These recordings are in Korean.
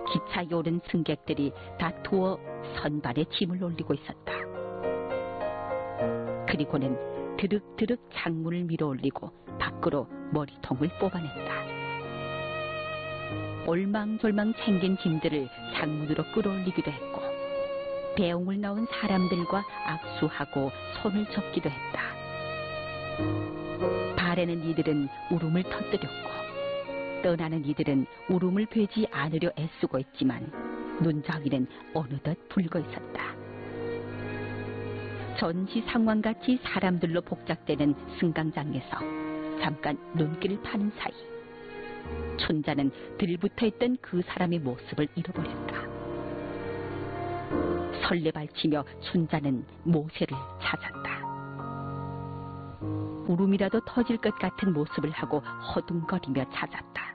기차에 오른 승객들이 다투어 선반에 짐을 올리고 있었다. 그리고는 드륵드륵 창문을 밀어올리고 밖으로 머리통을 뽑아냈다. 올망졸망 챙긴 짐들을 창문으로 끌어올리기도 했고 배웅을 넣은 사람들과 악수하고 손을 접기도 했다. 발에는 이들은 울음을 터뜨렸고 떠나는 이들은 울음을 베지 않으려 애쓰고 있지만 눈자위는 어느덧 붉어 있었다. 전시 상황같이 사람들로 복작되는 승강장에서 잠깐 눈길을 파는 사이 춘자는 들붙어있던 그 사람의 모습을 잃어버렸다. 설레발치며 춘자는 모세를 찾았다. 울음이라도 터질 것 같은 모습을 하고 허둥거리며 찾았다.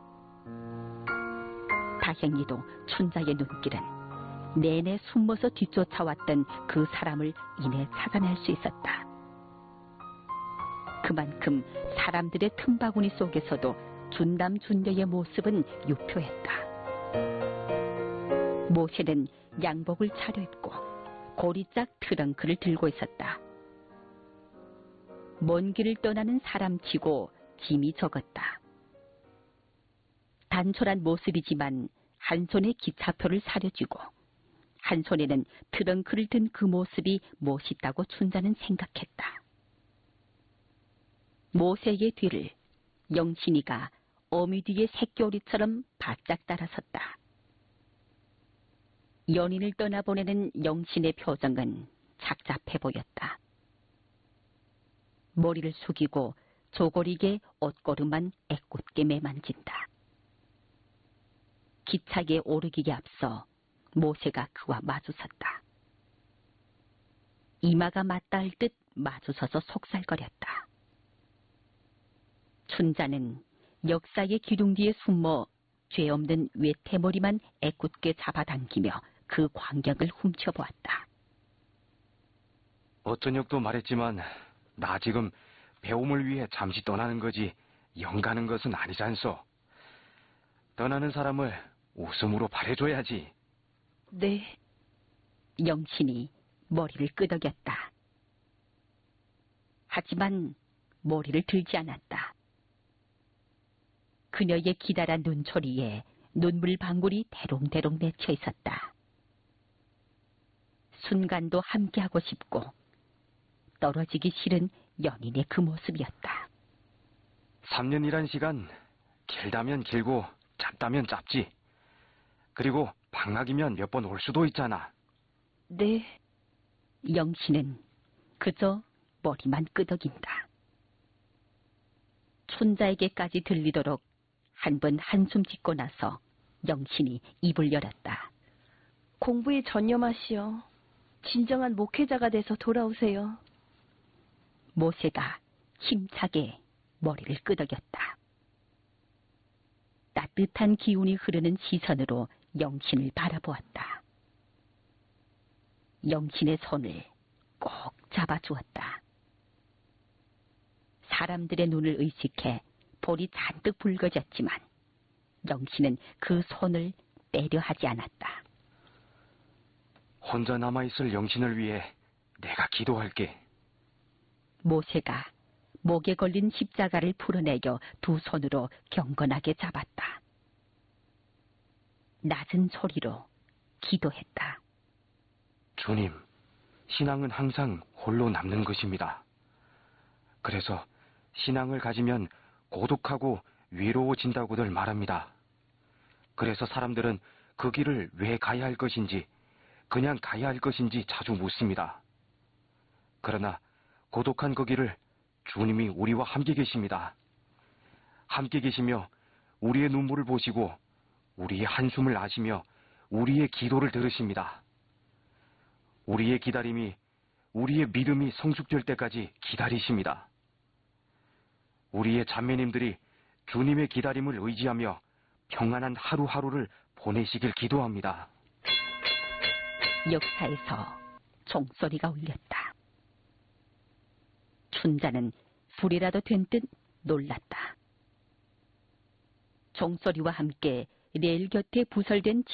다행히도 춘자의 눈길은 내내 숨어서 뒤쫓아왔던 그 사람을 이내 찾아낼 수 있었다. 그만큼 사람들의 틈바구니 속에서도 준남준녀의 모습은 유표했다. 모세는 양복을 차려입고 고리짝 트렁크를 들고 있었다. 먼 길을 떠나는 사람치고 짐이 적었다. 단촐한 모습이지만 한 손에 기차표를 사려쥐고 한 손에는 트렁크를 든 그 모습이 멋있다고 춘자는 생각했다. 모세의 뒤를 영신이가 어미 뒤의 새끼오리처럼 바짝 따라섰다. 연인을 떠나보내는 영신의 표정은 착잡해 보였다. 머리를 숙이고 조고리게 옷걸음만 애꿎게 매만진다. 기차에 오르기에 앞서 모세가 그와 마주섰다. 이마가 맞닿을 듯 마주서서 속살거렸다. 춘자는 역사의 기둥 뒤에 숨어 죄 없는 외태머리만 애꿎게 잡아당기며 그 광경을 훔쳐보았다. 어쩌녁도 말했지만 나 지금 배움을 위해 잠시 떠나는 거지 영 가는 것은 아니잖소. 떠나는 사람을 웃음으로 바래줘야지. 네. 영신이 머리를 끄덕였다. 하지만 머리를 들지 않았다. 그녀의 기다란 눈초리에 눈물 방울이 대롱대롱 맺혀 있었다. 순간도 함께하고 싶고 떨어지기 싫은 연인의 그 모습이었다. 3년이란 시간 길다면 길고 짧다면 짧지. 그리고 방학이면 몇 번 올 수도 있잖아. 네. 영신은 그저 머리만 끄덕인다. 춘자에게까지 들리도록 한 번 한숨 짓고 나서 영신이 입을 열었다. 공부에 전념하시오. 진정한 목회자가 돼서 돌아오세요. 모세가 힘차게 머리를 끄덕였다. 따뜻한 기운이 흐르는 시선으로 영신을 바라보았다. 영신의 손을 꼭 잡아주었다. 사람들의 눈을 의식해 볼이 잔뜩 붉어졌지만 영신은 그 손을 빼려 하지 않았다. 혼자 남아있을 영신을 위해 내가 기도할게. 모세가 목에 걸린 십자가를 풀어내려 두 손으로 경건하게 잡았다. 낮은 소리로 기도했다. 주님, 신앙은 항상 홀로 남는 것입니다. 그래서 신앙을 가지면 고독하고 외로워진다고들 말합니다. 그래서 사람들은 그 길을 왜 가야 할 것인지, 그냥 가야 할 것인지 자주 묻습니다. 그러나 고독한 그 길을 주님이 우리와 함께 계십니다. 함께 계시며 우리의 눈물을 보시고 우리의 한숨을 아시며 우리의 기도를 들으십니다. 우리의 기다림이, 우리의 믿음이 성숙될 때까지 기다리십니다. 우리의 자매님들이 주님의 기다림을 의지하며 평안한 하루하루를 보내시길 기도합니다. 역사에서 종소리가 울렸다. 춘자는 불이라도 된 듯 놀랐다. 종소리와 함께 레일 곁에 부설된